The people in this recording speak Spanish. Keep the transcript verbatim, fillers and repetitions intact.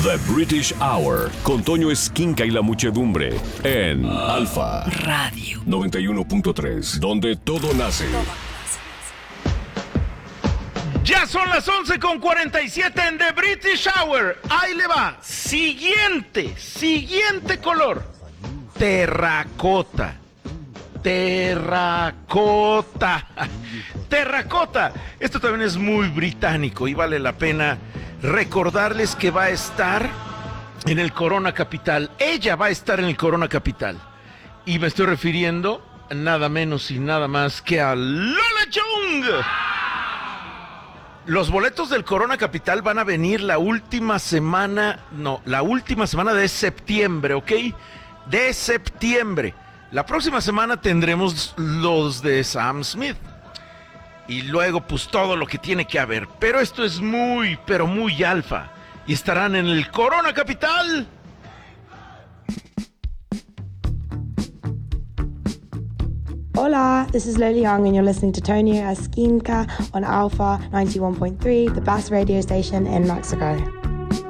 The British Hour, con Toño Esquinca y la muchedumbre, en Alfa Radio noventa y uno punto tres, donde todo nace. Ya son las once con cuarenta y siete en The British Hour. Ahí le va. Siguiente, siguiente color. Terracota. Terracota. Terracota. Esto también es muy británico y vale la pena recordarles que va a estar en el Corona Capital. Ella va a estar en el Corona Capital. Y me estoy refiriendo nada menos y nada más que a Lola Young. Los boletos del Corona Capital van a venir la última semana, no, la última semana de septiembre, ¿ok? De septiembre. La próxima semana tendremos los de Sam Smith. Y luego, pues, todo lo que tiene que haber. Pero esto es muy, pero muy alfa. Y estarán en el Corona Capital. Hola, this is Lily Young and you're listening to Tonio Esquinca on Alpha ninety-one point three, the best radio station in Mexico.